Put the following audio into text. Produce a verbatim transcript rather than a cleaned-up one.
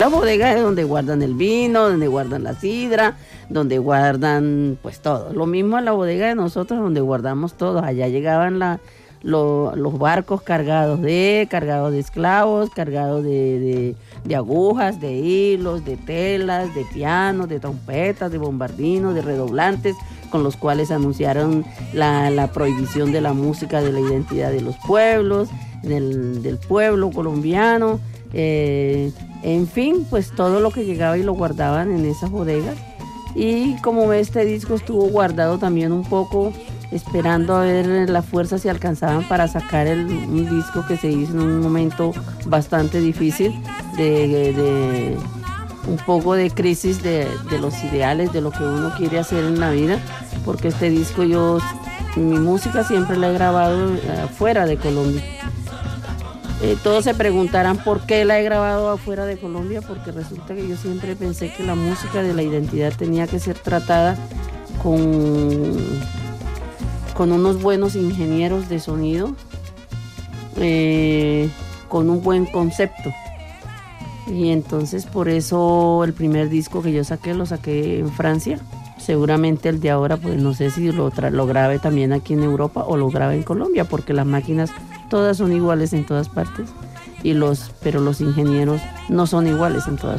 La bodega es donde guardan el vino, donde guardan la sidra, donde guardan pues todo. Lo mismo en la bodega de nosotros, donde guardamos todo. Allá llegaban la, lo, los barcos cargados de, cargados de esclavos, cargados de, de, de agujas, de hilos, de telas, de pianos, de trompetas, de bombardinos, de redoblantes, con los cuales anunciaron la, la prohibición de la música, de la identidad de los pueblos, del, del pueblo colombiano. Eh, en fin, pues todo lo que llegaba y lo guardaban en esas bodegas. Y como ve, este disco estuvo guardado también un poco, esperando a ver las fuerzas si alcanzaban para sacar el, un disco que se hizo en un momento bastante difícil, de, de, de un poco de crisis de, de los ideales, de lo que uno quiere hacer en la vida, porque este disco yo, mi música siempre la he grabado afuera de Colombia. Eh, todos se preguntarán por qué la he grabado afuera de Colombia, porque resulta que yo siempre pensé que la música de la identidad tenía que ser tratada con, con unos buenos ingenieros de sonido, eh, con un buen concepto. Y entonces por eso el primer disco que yo saqué lo saqué en Francia. Seguramente el de ahora, pues no sé si lo, tra- lo grabe también aquí en Europa o lo grabe en Colombia, porque las máquinas todas son iguales en todas partes, y los, pero los ingenieros no son iguales en todas